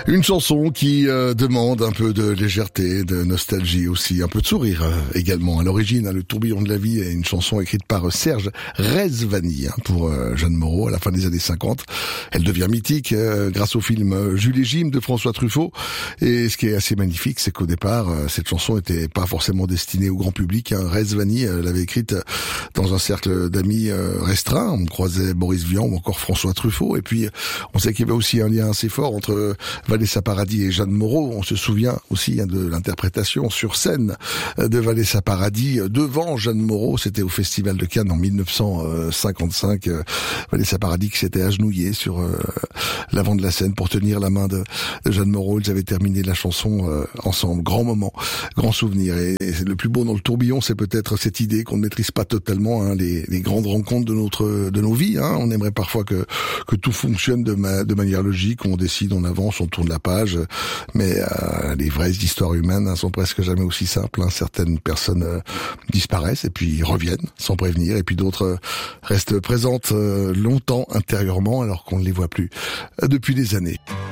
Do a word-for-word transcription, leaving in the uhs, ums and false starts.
Une chanson qui euh, demande un peu de légèreté, de nostalgie aussi, un peu de sourire euh, également. À l'origine, hein, Le tourbillon de la vie est une chanson écrite par euh, Serge Rezvani hein, pour euh, Jeanne Moreau à la fin des années cinquante. Elle devient mythique euh, grâce au film euh, Jules et Jim de François Truffaut. Et ce qui est assez magnifique, c'est qu'au départ, euh, cette chanson n'était pas forcément destinée au grand public. Hein. Rezvani euh, l'avait écrite dans un cercle d'amis euh, restreint. On croisait Boris Vian ou encore François Truffaut. Et puis, on sait qu'il y avait aussi un lien assez fort entre euh, Vanessa Paradis et Jeanne Moreau. On se souvient aussi hein, de l'interprétation sur scène de Vanessa Paradis devant Jeanne Moreau. C'était au Festival de Cannes en mille neuf cent cinquante-cinq. Vanessa Paradis qui s'était agenouillée sur euh, l'avant de la scène pour tenir la main de, de Jeanne Moreau. Ils avaient terminé la chanson euh, ensemble. Grand moment, grand souvenir. Et, et le plus beau dans le tourbillon, c'est peut-être cette idée qu'on ne maîtrise pas totalement hein, les, les grandes rencontres de notre de nos vies. Hein. On aimerait parfois que que tout fonctionne de, ma, de manière logique. On décide, on avance, on tourne la page. Mais euh, les vraies histoires humaines hein, sont presque jamais aussi simples. Hein. Certaines personnes euh, disparaissent et puis reviennent sans prévenir. Et puis d'autres euh, restent présentes euh, longtemps intérieurement alors qu'on ne les voit plus euh, depuis des années.